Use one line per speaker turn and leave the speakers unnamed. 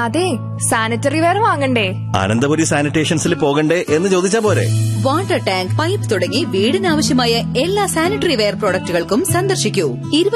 അതെ, sanitary ware വാങ്ങണ്ടേ?
അനന്തപുരി സാനിറ്റേഷൻസിൽ പോകണ്ടേ എന്ന് ചോദിച്ചാ പോരെ?
വാട്ടർ ടാങ്ക്, പൈപ്പ് തുടങ്ങി വീടിനാവശ്യമായ എല്ലാ സാനിറ്ററി വെയർ പ്രോഡക്റ്റുകൾക്കും സന്ദർശിക്കൂ.